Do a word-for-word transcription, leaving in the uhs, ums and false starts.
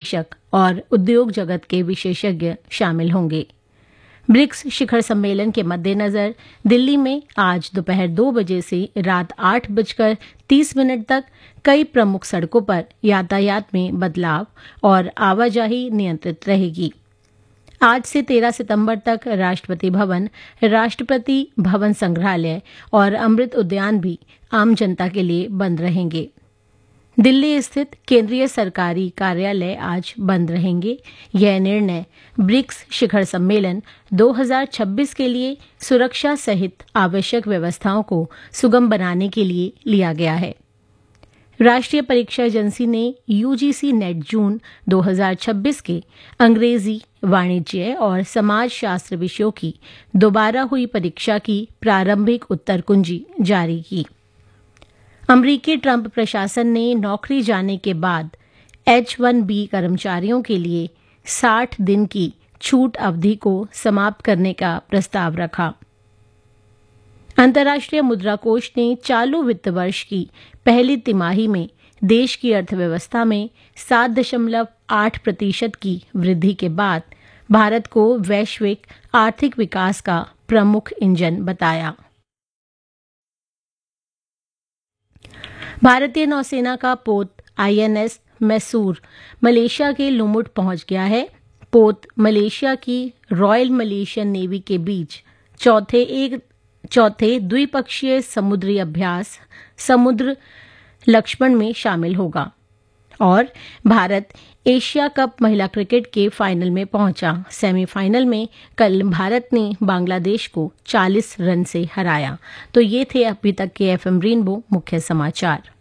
निवेशक और उद्योग जगत के विशेषज्ञ शामिल होंगे। ब्रिक्स शिखर सम्मेलन के मद्देनजर दिल्ली में आज दोपहर दो बजे से रात आठ बजकर तीस मिनट तक कई प्रमुख सड़कों पर यातायात में बदलाव और आवाजाही नियंत्रित रहेगी। आज से तेरह सितंबर तक राष्ट्रपति भवन, राष्ट्रपति भवन संग्रहालय और अमृत उद्यान भी आम जनता के लिए बंद रहेंगे। दिल्ली स्थित केंद्रीय सरकारी कार्यालय आज बंद रहेंगे। यह निर्णय ब्रिक्स शिखर सम्मेलन दो हज़ार छब्बीस के लिए सुरक्षा सहित आवश्यक व्यवस्थाओं को सुगम बनाने के लिए लिया गया है। राष्ट्रीय परीक्षा एजेंसी ने यूजीसी नेट जून दो हज़ार छब्बीस के अंग्रेजी, वाणिज्य और समाज शास्त्र विषयों की दोबारा हुई परीक्षा की प्रारंभिक उत्तर कुंजी जारी की। अमरीकी ट्रंप प्रशासन ने नौकरी जाने के बाद एच वन बी कर्मचारियों के लिए साठ दिन की छूट अवधि को समाप्त करने का प्रस्ताव रखा। अंतर्राष्ट्रीय मुद्रा कोष ने चालू वित्त वर्ष की पहली तिमाही में देश की अर्थव्यवस्था में सात दशमलव आठ प्रतिशत की वृद्धि के बाद भारत को वैश्विक आर्थिक विकास का प्रमुख इंजन बताया। भारतीय नौसेना का पोत आईएनएस मैसूर मलेशिया के लुमुड पहुंच गया है। पोत मलेशिया की रॉयल मलेशियन नेवी के बीच चौथे एक चौथे द्विपक्षीय समुद्री अभ्यास समुद्र लक्ष्मण में शामिल होगा। और भारत एशिया कप महिला क्रिकेट के फाइनल में पहुंचा। सेमीफाइनल में कल भारत ने बांग्लादेश को चालीस रन से हराया। तो ये थे अभी तक के एफएम रेनबो मुख्य समाचार।